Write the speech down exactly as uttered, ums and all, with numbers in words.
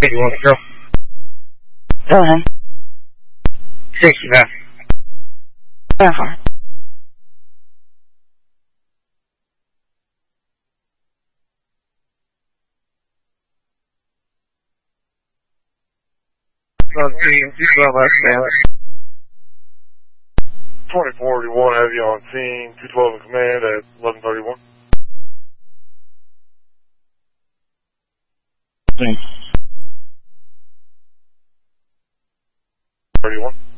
Hey, you want to go? Go ahead. sixty-nine. Verify. twenty forty-one, have you on scene, two twelve in command at eleven thirty-one. Thanks. thirty-one.